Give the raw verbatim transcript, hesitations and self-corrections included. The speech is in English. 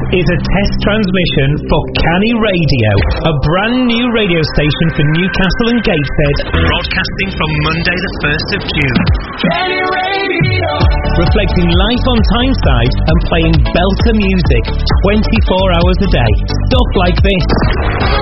is a test transmission for Canny Radio, a brand new radio station for Newcastle and Gateshead, broadcasting from Monday the first of June. Canny Radio! Reflecting life on Tyneside and playing belter music twenty-four hours a day. Stuff like this.